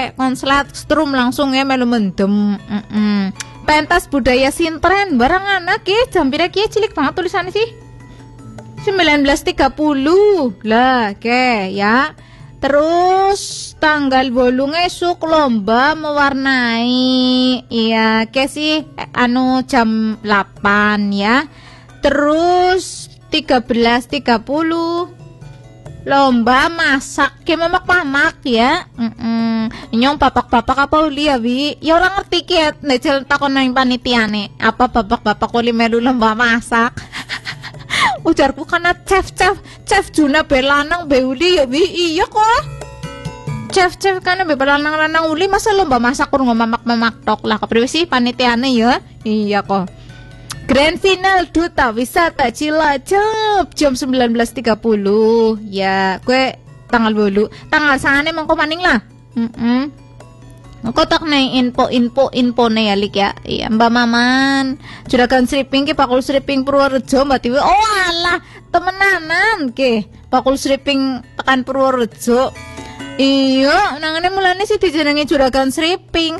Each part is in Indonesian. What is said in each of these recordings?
konslet strum langsung ya melu mendem. Pentas budaya sintren barang anak ya jam pira ki cilik banget tulisannya sih 19.30 lah ke ya. Terus tanggal 8 esuk lomba mewarnai iya ke sih anu jam 8 ya. Terus 13.30 lomba masak ke mamak ya. Nyong bapak-bapak apa uli ya bi ya orang ngerti ki nek takon nang panitiane apa bapak-bapak uli melu lomba masak. Ujarku karena chef Juna belanang beuli ya bi iya kok chef karena belanang uli masa lomba masak kurang mamak tok lah kepriwe sih panitiane ya iya kok. Grand final Duta Wisata Cilacap jam 19.30 ya gue tanggal 8 tanggal sangane mengko maning lah. Kotak nih info nih ya lik ya. Iya Mbak Maman juragan stripping ke Pakul Stripping Purworejo Mbak Tiwi. Oh alah temenanan ke Pakul Stripping tekan Purworejo. Iya nangane mulane sih dijenengi juragan stripping.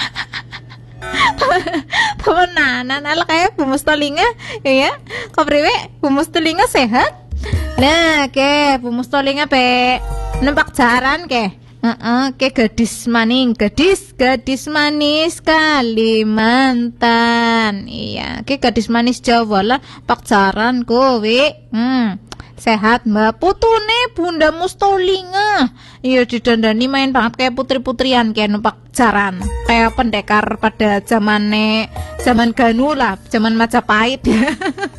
Temenanan ala kayak Bu Mustolinga ya. Kepriwe Bu Mustolinga sehat? Nah ke Bu Mustolinga pe nempak jaran ke. Ke gadis maning, gadis manis Kalimantan. Iya, ke gadis manis Jawa lah pacaran kowe. Sehat Mbak putune Bunda Mustolinga. Iya didandani main banget kayak putri-putrian kayak numpak jaran. Kayak pendekar pada zaman Ganu lah, zaman Majapahit ya.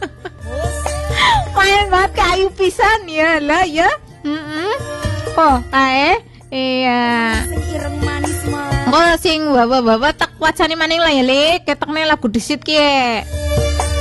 Main banget kayu pisan ya lah ya. Oh, iya. Sing ireng manis mah. Oh sing bawa tak wacane maning lah ya Lik, ketekne lagu disit ki.